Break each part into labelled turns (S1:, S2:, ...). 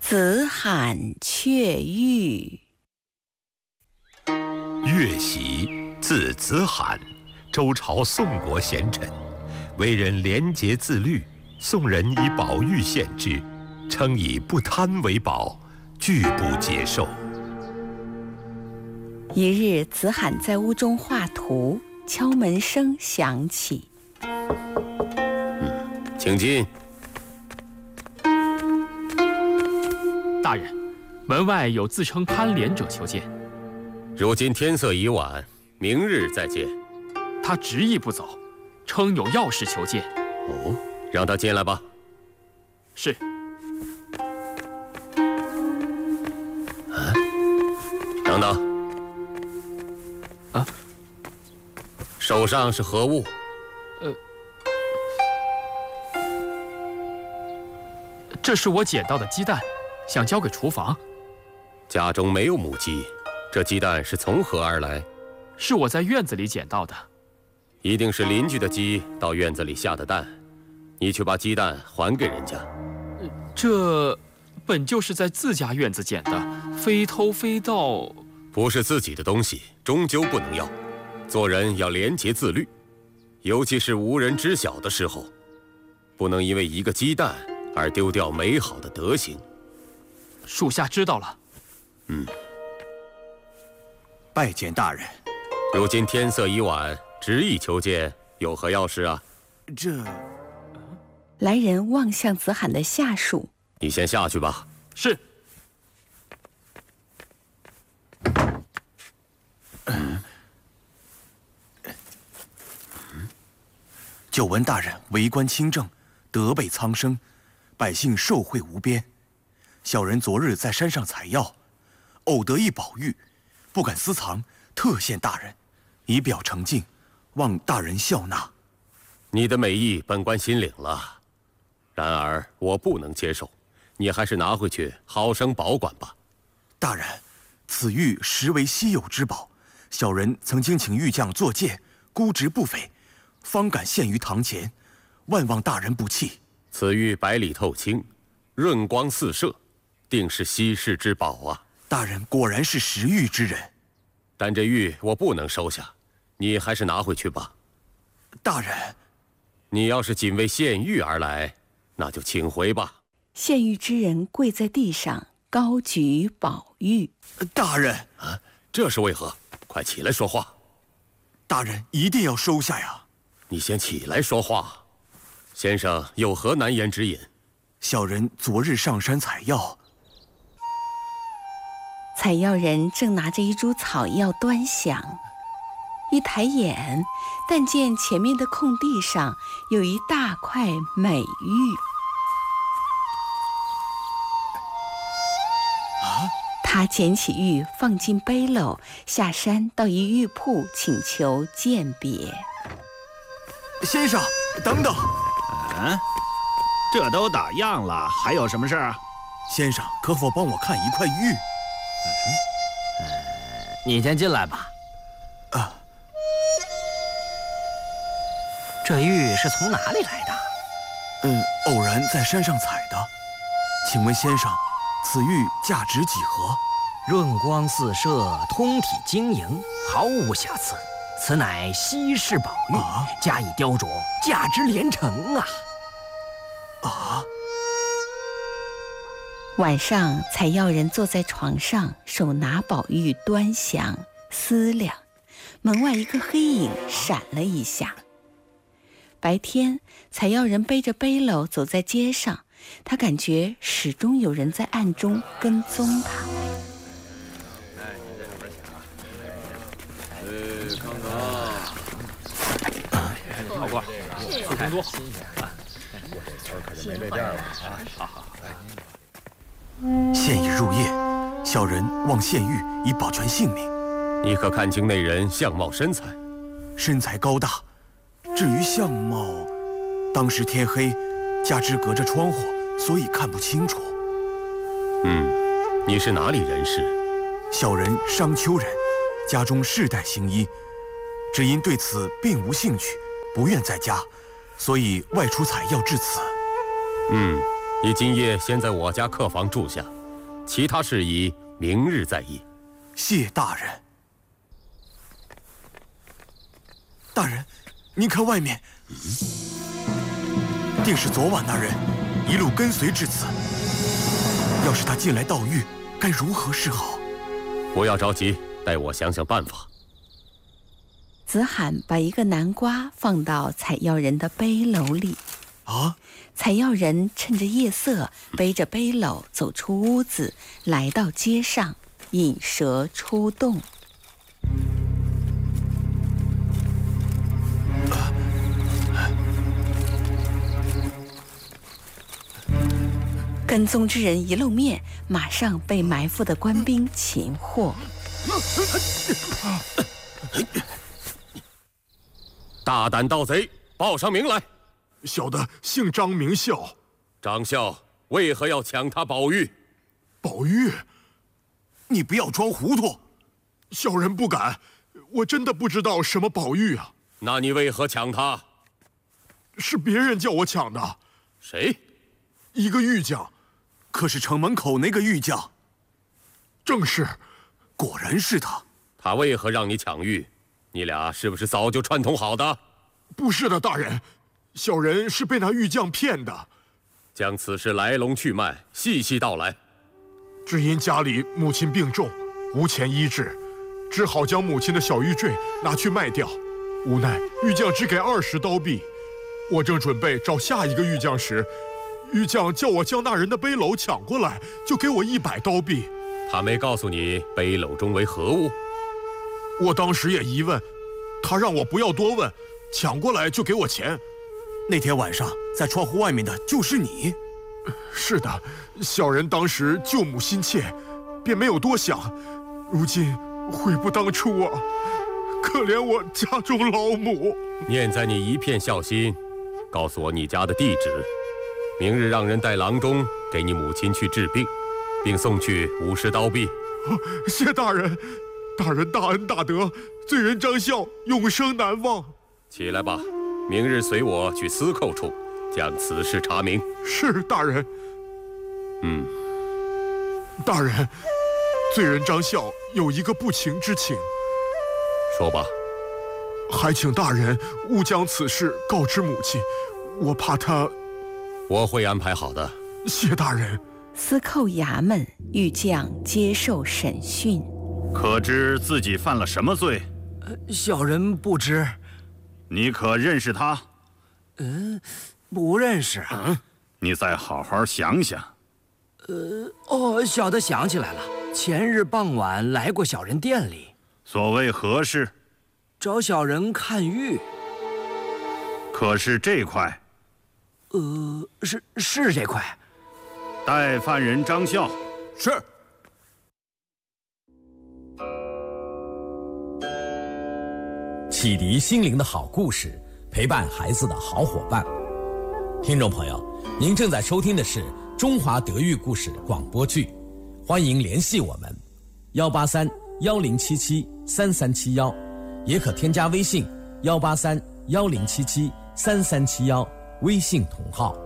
S1: 子罕却玉。
S2: 乐喜，字子罕，周朝宋国贤臣，为人廉洁自律。宋人以宝玉献之，称以不贪为宝，拒不接受。
S1: 一日，子罕在屋中画图，敲门声响起。
S2: 请进。
S3: 大人，门外有自称潘廉者求见。
S2: 如今天色已晚，明日再见。
S3: 他执意不走，称有要事求见。
S2: 哦，让他进来吧。
S3: 是。
S2: 等等。手上是何物？
S3: 这是我捡到的鸡蛋，想交给厨房。
S2: 家中没有母鸡，这鸡蛋是从何而来？
S3: 是我在院子里捡到的。
S2: 一定是邻居的鸡到院子里下的蛋，你去把鸡蛋还给人家。
S3: 这本就是在自家院子捡的，非偷非盗。
S2: 不是自己的东西，终究不能要。做人要廉洁自律，尤其是无人知晓的时候，不能因为一个鸡蛋而丢掉美好的德行。
S3: 属下知道了。
S4: 拜见大人。
S2: 如今天色已晚，执意求见，有何要事啊？
S1: 来人望向子罕的下属。
S2: 你先下去吧。
S3: 是。
S4: 久闻大人为官清正，德备苍生，百姓受惠无边。小人昨日在山上采药，偶得一宝玉，不敢私藏，特献大人，以表诚敬，望大人笑纳。
S2: 你的美意本官心领了，然而我不能接受，你还是拿回去好生保管吧。
S4: 大人，此玉实为稀有之宝，小人曾经请玉匠作鉴，估值不菲，方敢献于堂前，万望大人不弃。
S2: 此玉白里透青，润光四射，定是稀世之宝啊！
S4: 大人果然是识玉之人。
S2: 但这玉我不能收下，你还是拿回去吧。
S4: 大人，
S2: 你要是仅为献玉而来，那就请回吧。
S1: 献玉之人跪在地上，高举宝玉。
S4: 大人
S2: 啊，这是为何？快起来说话。
S4: 大人一定要收下呀！
S2: 你先起来说话。先生有何难言之隐？
S4: 小人昨日上山采药，
S1: 采药人正拿着一株草药端详，一抬眼，但见前面的空地上有一大块美玉。他捡起玉放进背篓，下山到一玉铺请求鉴别。
S4: 先生，等等。
S5: 这都打样了，还有什么事啊？
S4: 先生，可否帮我看一块玉？
S6: 你先进来吧。这玉是从哪里来的？
S4: 偶然在山上采的。请问先生，此玉价值几何？
S6: 润光四射，通体晶莹，毫无瑕疵。此乃稀世宝玉，加以雕琢，价值连城啊！
S1: 晚上，采药人坐在床上，手拿宝玉端详思量。门外一个黑影闪了一下。白天，采药人背着背篓走在街上，他感觉始终有人在暗中跟踪他。
S3: 好过4分多。
S4: 现已入夜，小人望献玉以保全性命。
S2: 你可看清那人相貌身材？
S4: 身材高大，至于相貌，当时天黑，加之隔着窗户，所以看不清楚。
S2: 你是哪里人士？
S4: 小人商丘人，家中世代行医，只因对此并无兴趣，不愿在家，所以外出采药至此。
S2: 你今夜先在我家客房住下， 其他事宜明日再议。
S4: 谢大人。大人，您看外面，定是昨晚那人一路跟随至此。要是他进来盗玉，该如何是好？
S2: 不要着急，待我想想办法。
S1: 子罕把一个南瓜放到采药人的背篓里。采药人趁着夜色，背着背篓走出屋子，来到街上，引蛇出洞。跟踪之人一露面，马上被埋伏的官兵擒获。
S2: 大胆盗贼，报上名来！
S7: 小的姓张名孝。
S2: 张孝为何要抢他宝玉？
S7: 宝玉，
S4: 你不要装糊涂。
S7: 小人不敢，我真的不知道什么宝玉啊。
S2: 那你为何抢他？
S7: 是别人叫我抢的。
S2: 谁？
S7: 一个玉匠。
S4: 可是城门口那个玉匠。
S7: 正是。
S4: 果然是他。
S2: 他为何让你抢玉？你俩是不是早就串通好的？
S7: 不是的，大人，小人是被那玉匠骗的。
S2: 将此事来龙去脉细细道来。
S7: 只因家里母亲病重，无钱医治，只好将母亲的小玉坠拿去卖掉。无奈玉匠只给20刀币。我正准备找下一个玉匠时，玉匠叫我将那人的背篓抢过来，就给我100刀币。
S2: 他没告诉你背篓中为何物？
S7: 我当时也疑问，他让我不要多问，抢过来就给我钱。
S4: 那天晚上在窗户外面的就是你。
S7: 是的，小人当时救母心切，便没有多想，如今悔不当初啊！可怜我家中老母。
S2: 念在你一片孝心，告诉我你家的地址，明日让人带郎中给你母亲去治病，并送去50刀币。
S7: 谢大人，大人大恩大德，罪人张孝永生难忘。
S2: 起来吧，明日随我去司寇处，将此事查明。
S7: 是大人。大人，罪人张孝有一个不情之请。
S2: 说吧。
S7: 还请大人勿将此事告知母亲，我怕她。
S2: 我会安排好的。
S7: 谢大人。
S1: 司寇衙门，玉匠接受审讯。
S5: 可知自己犯了什么罪？
S6: 小人不知。
S5: 你可认识他？
S6: 不认识。
S5: 你再好好想想。
S6: 小的想起来了，前日傍晚来过小人店里。
S5: 所谓何事？
S6: 找小人看玉。
S5: 可是这块？
S6: 是这块。
S5: 带犯人张孝。
S4: 是。
S8: 启迪心灵的好故事，陪伴孩子的好伙伴。听众朋友，您正在收听的是中华德育故事广播剧，欢迎联系我们183-1077-3371，也可添加微信183-1077-3371，微信同号。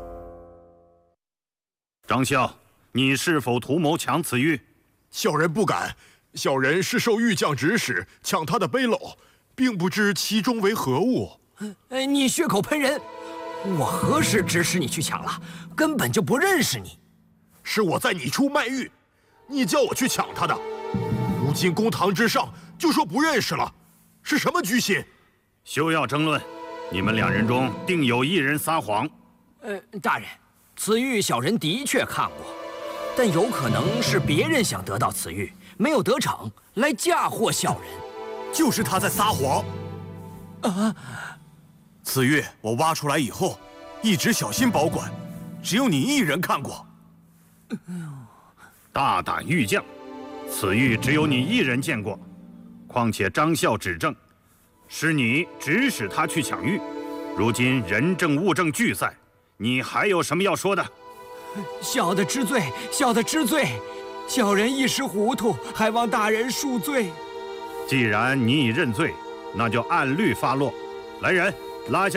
S5: 张孝，你是否图谋抢此玉？
S7: 小人不敢，小人是受玉匠指使抢他的背篓，并不知其中为何物。
S6: 你血口喷人！我何时指使你去抢了？根本就不认识你。
S7: 是我在你处卖玉，你叫我去抢他的。如今公堂之上就说不认识了，是什么居心？
S5: 休要争论，你们2人中定有一人撒谎。
S6: 大人，此玉小人的确看过，但有可能是别人想得到此玉，没有得逞，来嫁祸小人。
S4: 就是他在撒谎。此玉我挖出来以后，一直小心保管，只有你一人看过。
S5: 大胆玉匠，此玉只有你一人见过，况且张孝指证，是你指使他去抢玉，如今人证物证俱在，你还有什么要说的？
S6: 小的知罪，小的知罪，小人一时糊涂，还望大人恕罪。
S5: 既然你已认罪，那就按律发落。来人，拉下